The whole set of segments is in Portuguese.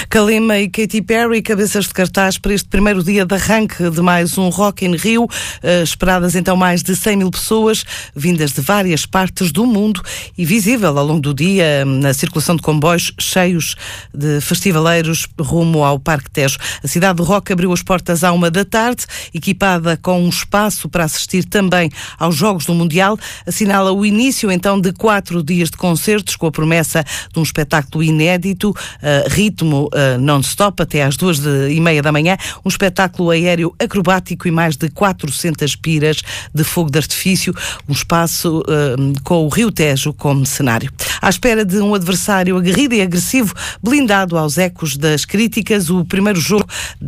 Kalema e Katy Perry, cabeças de cartaz para este primeiro dia de arranque de mais um Rock in Rio. Esperadas então mais de 100 mil pessoas, vindas de várias partes do mundo e visível ao longo do dia na circulação de comboios cheios de festivaleiros rumo ao Parque Tejo. A cidade do Rock abriu as portas à 1 da tarde, equipada com um espaço para assistir também aos Jogos do Mundial. Assinala o início então de 4 dias de concertos com a promessa de um espetáculo inédito, ritmo non-stop até às 2h30 da manhã, um espetáculo aéreo acrobático e mais de 400 piras de fogo de artifício, um espaço com o Rio Tejo como cenário. À espera de um adversário aguerrido e agressivo, blindado aos ecos das críticas, ao primeiro jogo,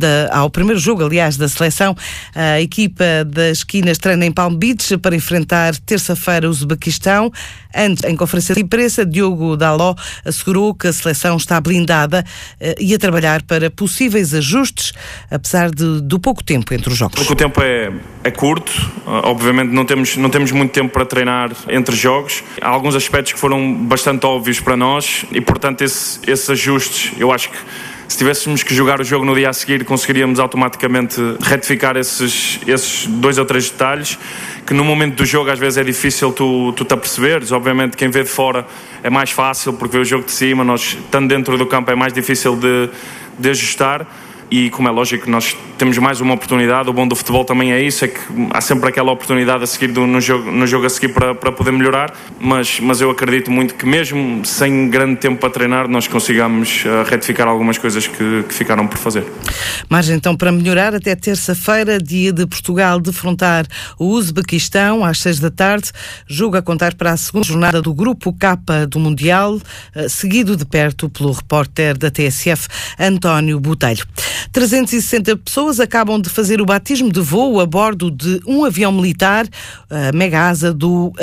aliás, da seleção, a equipa das esquinas treina em Palm Beach para enfrentar terça-feira o Uzbequistão. Antes, em conferência de imprensa, Diogo Dalot assegurou que a seleção está blindada e a trabalhar para possíveis ajustes, apesar do pouco tempo entre os jogos. Porque o tempo é curto, obviamente não temos muito tempo para treinar entre jogos. Há alguns aspectos que foram bastante óbvios para nós e, portanto, esses ajustes, eu acho que se tivéssemos que jogar o jogo no dia a seguir, conseguiríamos automaticamente retificar esses 2 ou 3 detalhes que no momento do jogo às vezes é difícil tu te aperceberes. Obviamente quem vê de fora é mais fácil porque vê o jogo de cima, nós estando dentro do campo é mais difícil de ajustar. E como é lógico, nós temos mais uma oportunidade. O bom do futebol também é isso, é que há sempre aquela oportunidade a seguir no jogo a seguir para poder melhorar, mas eu acredito muito que mesmo sem grande tempo para treinar, nós consigamos retificar algumas coisas que ficaram por fazer. Margem então para melhorar até terça-feira, dia de Portugal defrontar o Uzbequistão às 6 da tarde, jogo a contar para a segunda jornada do Grupo K do Mundial, seguido de perto pelo repórter da TSF, António Botelho. 360 pessoas acabam de fazer o batismo de voo a bordo de um avião militar, a mega asa do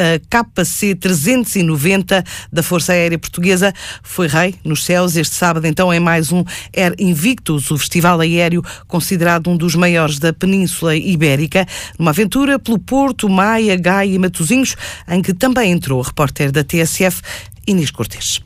KC-390 da Força Aérea Portuguesa. Foi rei nos céus este sábado, então, em mais um Air Invictus, o festival aéreo considerado um dos maiores da Península Ibérica, numa aventura pelo Porto, Maia, Gaia e Matosinhos, em que também entrou a repórter da TSF, Inês Cortes.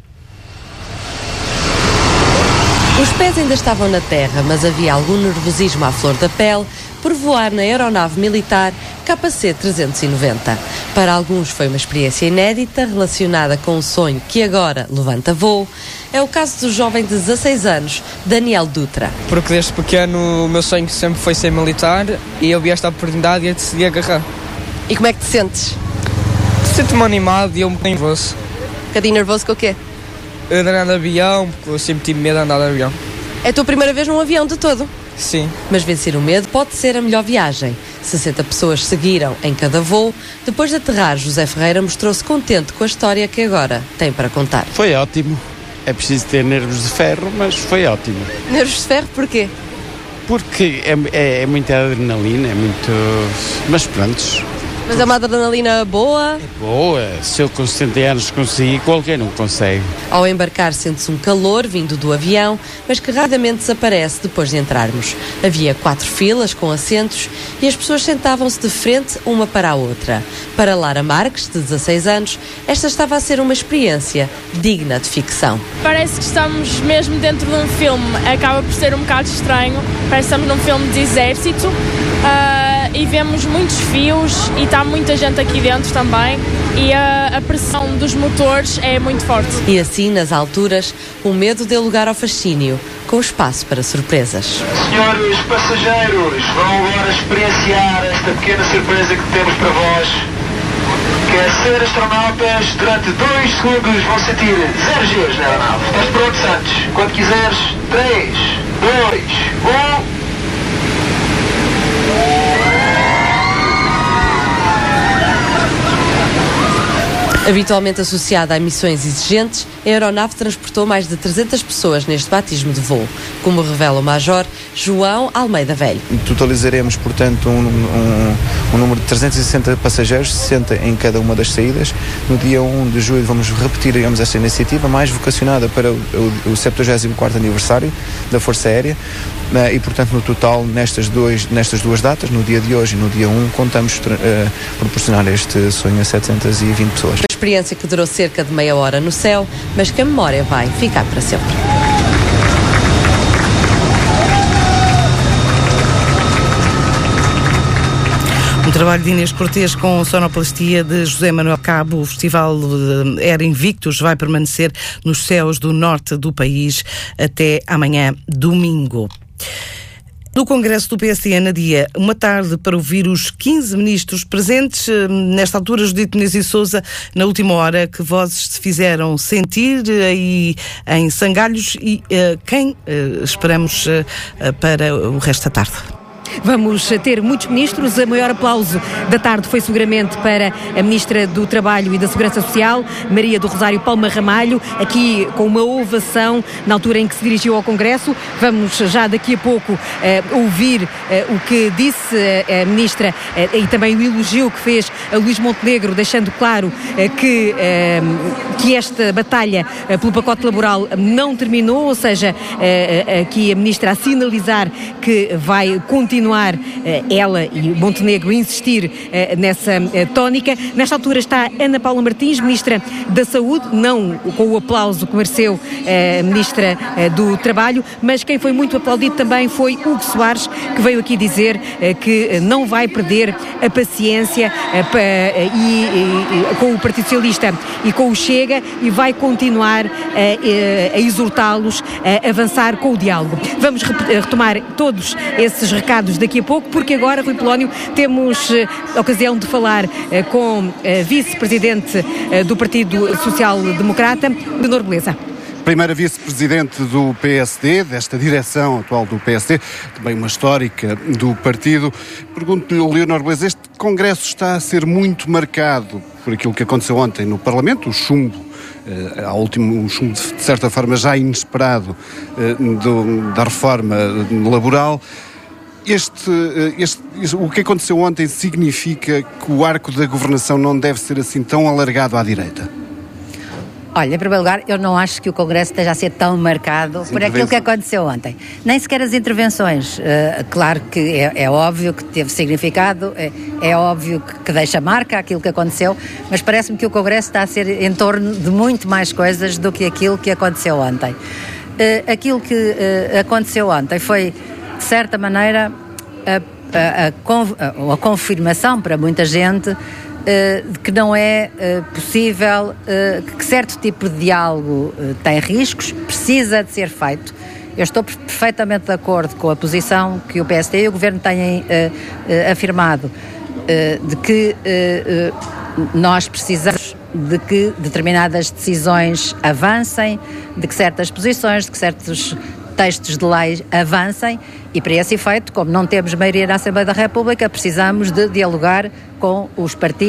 Os pés ainda estavam na terra, mas havia algum nervosismo à flor da pele por voar na aeronave militar KC-390. Para alguns foi uma experiência inédita relacionada com um sonho que agora levanta voo. É o caso do jovem de 16 anos, Daniel Dutra. Porque desde pequeno o meu sonho sempre foi ser militar e eu vi esta oportunidade e decidi agarrar. E como é que te sentes? Sinto-me animado e um bocadinho nervoso. Um bocadinho nervoso com o quê? De andar de avião, porque eu sempre tive medo de andar de avião. É a tua primeira vez num avião de todo? Sim. Mas vencer o medo pode ser a melhor viagem. 60 pessoas seguiram em cada voo. Depois de aterrar, José Ferreira mostrou-se contente com a história que agora tem para contar. Foi ótimo. É preciso ter nervos de ferro, mas foi ótimo. Nervos de ferro porquê? Porque é muita adrenalina, é muito... Mas pronto. Mas é uma adrenalina boa? É boa. Se eu com 70 anos consegui, qualquer um consegue. Ao embarcar sente-se um calor vindo do avião, mas que rapidamente desaparece depois de entrarmos. Havia 4 filas com assentos e as pessoas sentavam-se de frente uma para a outra. Para Lara Marques, de 16 anos, esta estava a ser uma experiência digna de ficção. Parece que estamos mesmo dentro de um filme. Acaba por ser um bocado estranho. Parece que estamos num filme de exército. E vemos muitos fios e está muita gente aqui dentro também e a pressão dos motores é muito forte. E assim, nas alturas, o medo deu lugar ao fascínio, com espaço para surpresas. Senhores passageiros, vão agora experienciar esta pequena surpresa que temos para vós. Quer ser astronautas, durante 2 segundos vão sentir 0 Gs na aeronave. Estás pronto, Santos? Quando quiseres, 3, 2, 1... Habitualmente associada a missões exigentes, a aeronave transportou mais de 300 pessoas neste batismo de voo, como revela o Major João Almeida Velho. Totalizaremos, portanto, um número de 360 passageiros, 60 em cada uma das saídas. No dia 1 de julho vamos repetir, digamos, esta iniciativa, mais vocacionada para o 74º aniversário da Força Aérea. E, portanto, no total, nestas duas datas, no dia de hoje e no dia 1, contamos proporcionar este sonho a 720 pessoas. Uma experiência que durou cerca de meia hora no céu, mas que a memória vai ficar para sempre. trabalho de Inês Cortês com sonoplastia de José Manuel Cabo. O festival Era Invictus vai permanecer nos céus do norte do país até amanhã, domingo. No Congresso do PSD, na dia, uma tarde para ouvir os 15 ministros presentes. Nesta altura, Judite Muniz e Sousa, na última hora, que vozes se fizeram sentir aí em Sangalhos e quem esperamos para o resto da tarde? Vamos ter muitos ministros. O maior aplauso da tarde foi seguramente para a Ministra do Trabalho e da Segurança Social, Maria do Rosário Palma Ramalho, aqui com uma ovação na altura em que se dirigiu ao Congresso. Vamos já daqui a pouco ouvir o que disse a Ministra e também o elogio que fez a Luís Montenegro, deixando claro que esta batalha pelo pacote laboral não terminou, ou seja, aqui a Ministra a sinalizar que vai continuar ela e Montenegro insistir nessa tónica. Nesta altura está Ana Paula Martins, Ministra da Saúde, não com o aplauso que mereceu a Ministra do Trabalho, mas quem foi muito aplaudido também foi Hugo Soares, que veio aqui dizer que não vai perder a paciência com o Partido Socialista e com o Chega e vai continuar a exortá-los a avançar com o diálogo. Vamos retomar todos esses recados daqui a pouco, porque agora, Rui Polónio, temos a ocasião de falar com a vice-presidente do Partido Social Democrata, Leonor Beleza. Primeira vice-presidente do PSD, desta direção atual do PSD, também uma histórica do partido. Pergunto-lhe, Leonor Beleza, este Congresso está a ser muito marcado por aquilo que aconteceu ontem no Parlamento, o chumbo, um chumbo de certa forma já inesperado da reforma laboral. O que aconteceu ontem significa que o arco da governação não deve ser assim tão alargado à direita? Olha, em primeiro lugar, eu não acho que o Congresso esteja a ser tão marcado por aquilo que aconteceu ontem. Nem sequer as intervenções. Claro que é óbvio que teve significado, é óbvio que deixa marca aquilo que aconteceu, mas parece-me que o Congresso está a ser em torno de muito mais coisas do que aquilo que aconteceu ontem. Aquilo que aconteceu ontem foi, de certa maneira, a confirmação para muita gente de que não é possível, que certo tipo de diálogo tem riscos, precisa de ser feito. Eu estou perfeitamente de acordo com a posição que o PSD e o Governo têm afirmado, de que nós precisamos de que determinadas decisões avancem, de que certas posições, de que certos textos de lei avancem, e para esse efeito, como não temos maioria na Assembleia da República, precisamos de dialogar com os partidos